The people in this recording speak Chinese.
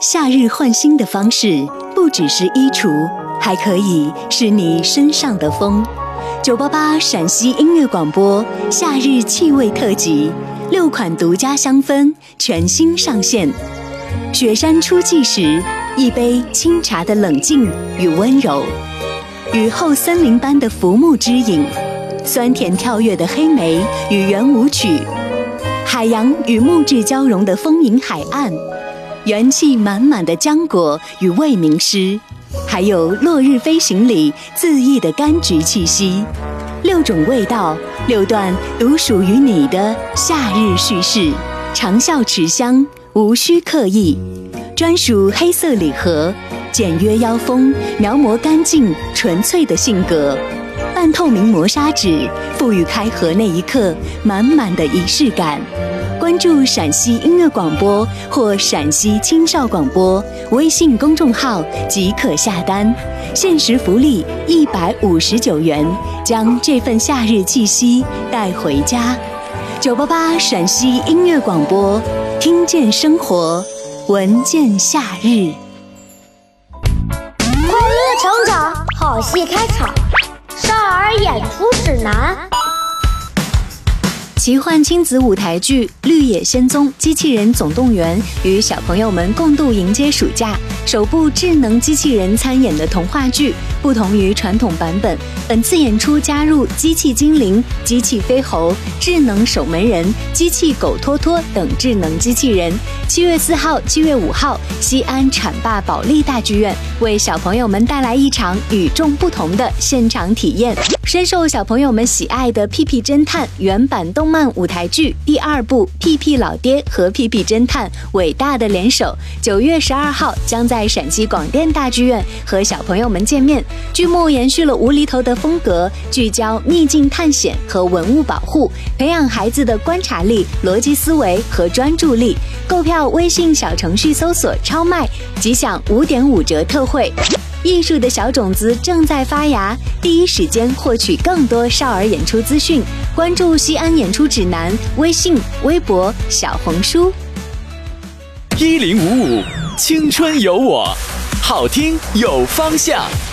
夏日换新的方式不只是衣橱，还可以是你身上的风。988陕西音乐广播夏日气味特辑，6款独家香氛全新上线。雪山初霁时，一杯清茶的冷静与温柔，雨后森林般的浮木之影，酸甜跳跃的黑莓与圆舞曲，海洋与木质交融的丰盈海岸，元气满满的浆果与未名诗，还有落日飞行里恣意的柑橘气息。6种味道，6段独属于你的夏日叙事，长效持香，无需刻意。专属黑色礼盒，简约腰封，描摹干净纯粹的性格。半透明磨砂纸，赋予开盒那一刻满满的仪式感。关注陕西音乐广播或陕西青少广播微信公众号即可下单，限时福利159元，将这份夏日气息带回家。988陕西音乐广播，听见生活，闻见夏日。 快乐成长，好戏开场，少儿演出指南。 奇幻亲子舞台剧《绿野仙踪机器人总动员》与小朋友们共度迎接暑假。首部智能机器人参演的童话剧，不同于传统版本，本次演出加入机器精灵、机器飞猴、智能守门人、机器狗托托等智能机器人。7月4号、7月5号，西安浐灞保利大剧院为小朋友们带来一场与众不同的现场体验。深受小朋友们喜爱的《屁屁侦探》原版动漫舞台剧第2部《屁屁老爹和屁屁侦探》伟大的联手，9月12号将在陕西广电大剧院和小朋友们见面。剧目延续了无厘头的风格，聚焦秘境探险和文物保护，培养孩子的观察力、逻辑思维和专注力。购票微信小程序搜索超卖，即享5.5折特惠。艺术的小种子正在发芽，第一时间获取更多少儿演出资讯，关注西安演出指南微信、微博、小红书。 1055青春有我，好听有方向。